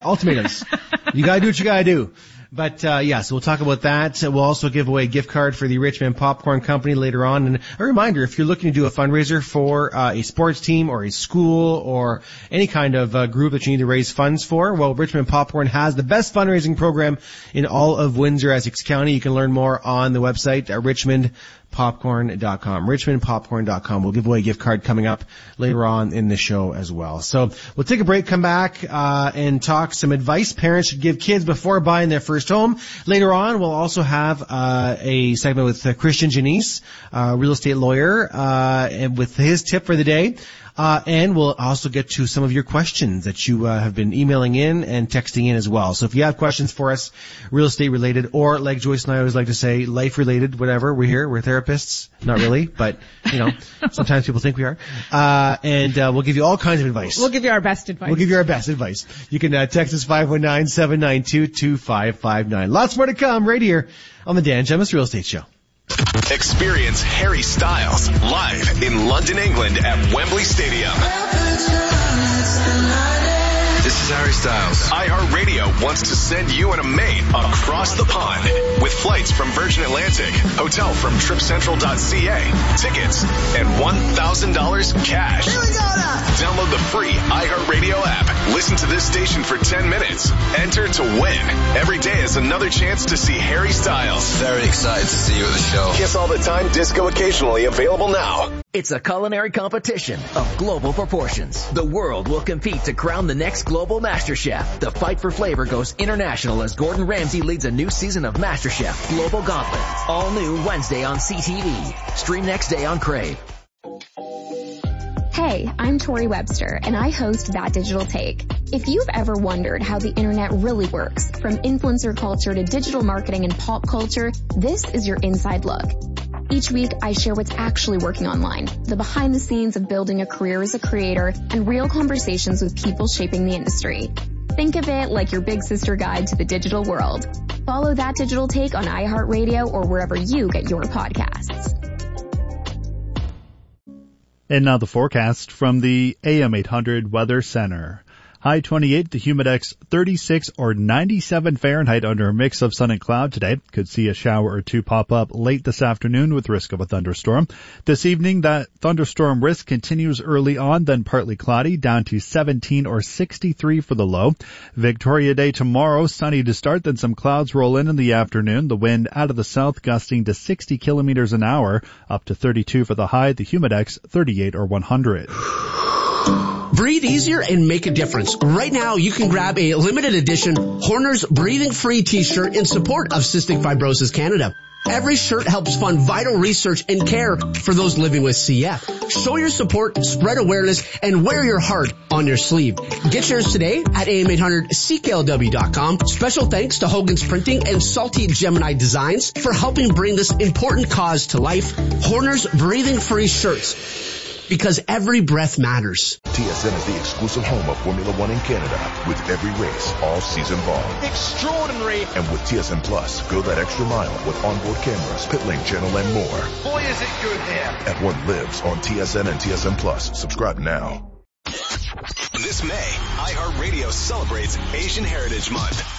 Ultimatums. You gotta do what you gotta do. But, so we'll talk about that. We'll also give away a gift card for the Richmond Popcorn Company later on. And a reminder, if you're looking to do a fundraiser for a sports team or a school or any kind of group that you need to raise funds for, well, Richmond Popcorn has the best fundraising program in all of Windsor-Essex County. You can learn more on the website at richmondpopcorn.com. richmondpopcorn.com. We'll give away a gift card coming up later on in the show as well. So we'll take a break, come back, and talk some advice parents should give kids before buying their first home. Later on, we'll also have a segment with Christian Janice, real estate lawyer, and with his tip for the day. And we'll also get to some of your questions that you have been emailing in and texting in as well. So if you have questions for us, real estate related, or like Joyce and I always like to say, life related, whatever, we're here. We're therapists. Not really, but, sometimes people think we are. And we'll give you all kinds of advice. We'll give you our best advice. You can text us 519-792-2559. Lots more to come right here on the Dan Gemus Real Estate Show. Experience Harry Styles live in London, England at Wembley Stadium. This is Harry Styles. iHeartRadio wants to send you and a mate across the pond with flights from Virgin Atlantic, hotel from TripCentral.ca, tickets, and $1,000 cash. Here we go now. Download the free iHeartRadio app. Listen to this station for 10 minutes. Enter to win. Every day is another chance to see Harry Styles. Very excited to see you at the show. Kiss all the time, disco occasionally, available now. It's a culinary competition of global proportions. The world will compete to crown the next global Master Chef. The fight for flavor goes international as Gordon Ramsay leads a new season of Master Chef Global Gauntlet. All new Wednesday on CTV. Stream next day on Crave. Hey, I'm Tori Webster, and I host That Digital Take. If you've ever wondered how the internet really works, from influencer culture to digital marketing and pop culture, this is your inside look. Each week, I share what's actually working online, the behind the scenes of building a career as a creator, and real conversations with people shaping the industry. Think of it like your big sister guide to the digital world. Follow That Digital Take on iHeartRadio or wherever you get your podcasts. And now the forecast from the AM 800 Weather Center. High 28 to humidex 36 or 97 Fahrenheit under a mix of sun and cloud today. Could see a shower or two pop up late this afternoon with risk of a thunderstorm. This evening, that thunderstorm risk continues early on, then partly cloudy, down to 17 or 63 for the low. Victoria Day tomorrow, sunny to start, then some clouds roll in the afternoon. The wind out of the south gusting to 60 kilometers an hour, up to 32 for the high. The humidex 38 or 100. Breathe easier and make a difference. Right now, you can grab a limited edition Horner's Breathing Free t-shirt in support of Cystic Fibrosis Canada. Every shirt helps fund vital research and care for those living with CF. Show your support, spread awareness, and wear your heart on your sleeve. Get yours today at am800cklw.com. Special thanks to Hogan's Printing and Salty Gemini Designs for helping bring this important cause to life. Horner's Breathing Free shirts. Because every breath matters. TSN is the exclusive home of Formula One in Canada, with every race all season long. Extraordinary. And with TSN Plus, go that extra mile with onboard cameras, pit lane channel, and more. Boy, is it good here. F1 lives on TSN and TSN Plus. Subscribe now. This May, iHeartRadio celebrates Asian Heritage Month.